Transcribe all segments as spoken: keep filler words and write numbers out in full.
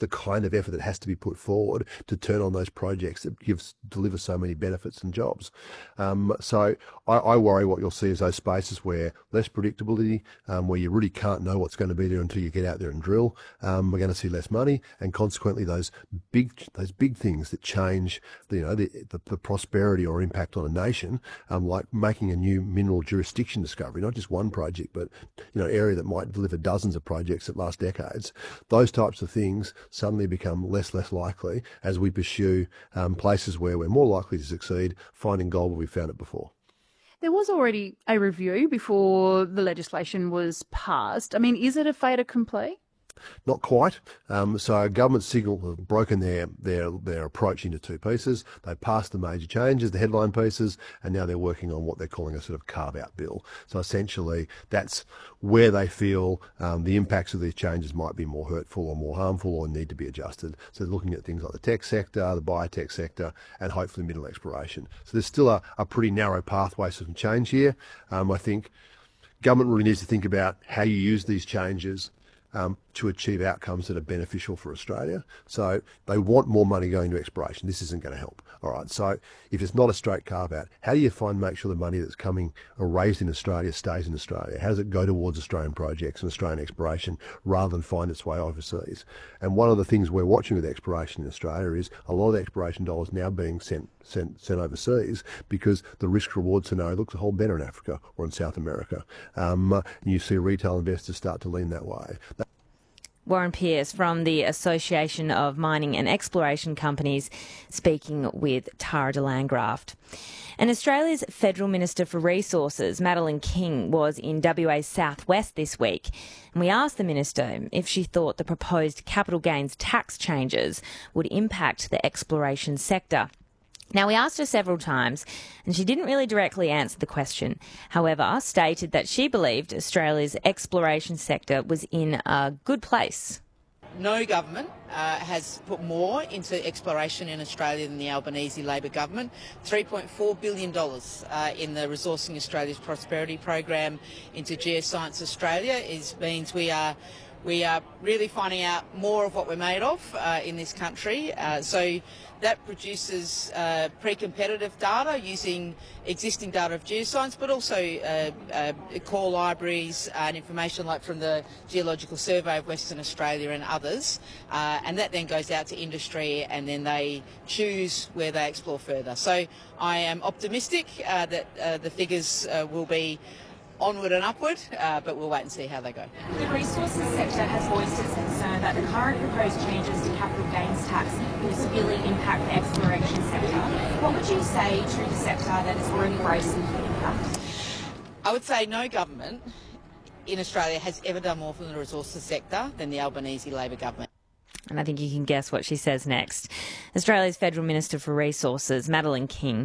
the kind of effort that has to be put forward to turn on those projects that gives deliver so many benefits and jobs. Um, so I, I worry what you'll see is those spaces where less predictability, um, where you really can't know what's going to be there until you get out there and drill. Um, we're going to see less money, and consequently those big those big things that change the, you know the, the, the prosperity or impact on a nation, um, like making a new mineral jurisdiction discovery, not just one project, but you know area that might deliver dozens of projects that last decades. Those types of things suddenly become less less likely as we pursue um, places where we're more likely to succeed finding gold where we found it before. There was already a review before the legislation was passed. I mean, is it a fait accompli? Not quite. Um, so government signal have broken their, their their approach into two pieces. They passed the major changes, the headline pieces, and now they're working on what they're calling a sort of carve-out bill. So essentially, that's where they feel um, the impacts of these changes might be more hurtful or more harmful or need to be adjusted. So they're looking at things like the tech sector, the biotech sector, and hopefully mineral exploration. So there's still a, a pretty narrow pathway for some change here. Um, I think government really needs to think about how you use these changes Um, to achieve outcomes that are beneficial for Australia. So they want more money going to exploration. This isn't going to help. All right. So if it's not a straight carve out, how do you find make sure the money that's coming or raised in Australia stays in Australia? How does it go towards Australian projects and Australian exploration rather than find its way overseas? And one of the things we're watching with exploration in Australia is a lot of the exploration dollars now being sent sent sent overseas because the risk reward scenario looks a whole better in Africa or in South America. Um, and you see retail investors start to lean that way. Warren Pearce from the Association of Mining and Exploration Companies speaking with Tara de Landgraft. And Australia's Federal Minister for Resources, Madeleine King, was in W A's southwest this week. And we asked the Minister if she thought the proposed capital gains tax changes would impact the exploration sector. Now, we asked her several times, and she didn't really directly answer the question. However, stated that she believed Australia's exploration sector was in a good place. No government uh, has put more into exploration in Australia than the Albanese Labor government. three point four billion dollars uh, in the Resourcing Australia's Prosperity program into Geoscience Australia is, means we are We are really finding out more of what we're made of uh, in this country. Uh, so that produces uh, pre-competitive data using existing data of geoscience, but also uh, uh, core libraries and information like from the Geological Survey of Western Australia and others. Uh, and that then goes out to industry and then they choose where they explore further. So I am optimistic uh, that uh, the figures uh, will be onward and upward, uh, but we'll wait and see how they go. The resources sector has voiced its concern that the current proposed changes to capital gains tax will severely impact the exploration sector. What would you say to the sector that is already bracing for impact? I would say no government in Australia has ever done more for the resources sector than the Albanese Labor government. And I think you can guess what she says next. Australia's Federal Minister for Resources, Madeleine King.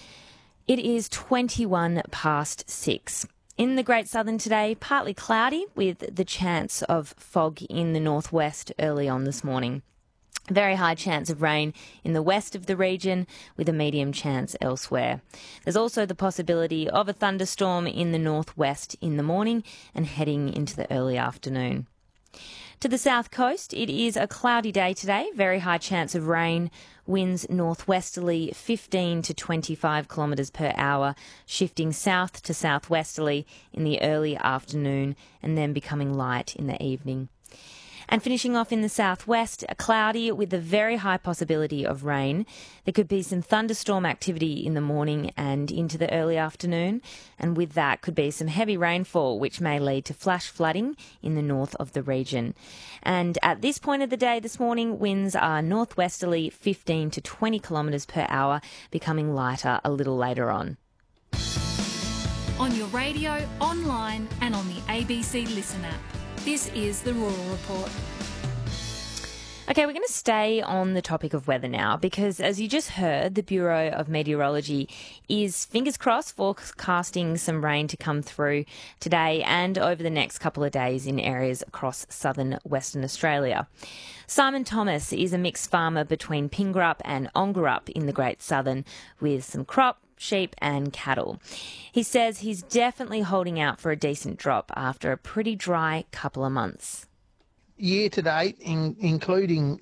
It is twenty-one past six. In the Great Southern today, partly cloudy with the chance of fog in the northwest early on this morning. Very high chance of rain in the west of the region with a medium chance elsewhere. There's also the possibility of a thunderstorm in the northwest in the morning and heading into the early afternoon. To the south coast, it is a cloudy day today, very high chance of rain, winds northwesterly fifteen to twenty-five kilometres per hour, shifting south to southwesterly in the early afternoon and then becoming light in the evening. And finishing off in the southwest, cloudy with a very high possibility of rain. There could be some thunderstorm activity in the morning and into the early afternoon. And with that could be some heavy rainfall, which may lead to flash flooding in the north of the region. And at this point of the day this morning, winds are northwesterly fifteen to twenty kilometres per hour, becoming lighter a little later on. On your radio, online and on the A B C Listen app. This is the Rural Report. Okay, we're going to stay on the topic of weather now because, as you just heard, the Bureau of Meteorology is, fingers crossed, forecasting some rain to come through today and over the next couple of days in areas across southern Western Australia. Simon Thomas is a mixed farmer between Pingarup and Ongarup in the Great Southern with some crop, sheep and cattle. He says he's definitely holding out for a decent drop after a pretty dry couple of months. Year to date, in, including